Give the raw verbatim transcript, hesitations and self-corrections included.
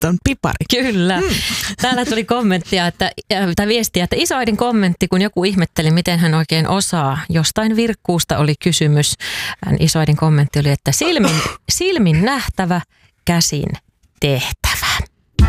ton pipari. Kyllä. Hmm. Täällä tuli kommenttia, että, tai viestiä, että isoäidin kommentti, kun joku ihmetteli, miten hän oikein osaa. Jostain virkkuusta oli kysymys. Isoäidin kommentti oli, että silmin, silmin nähtävä, käsin tehtävä.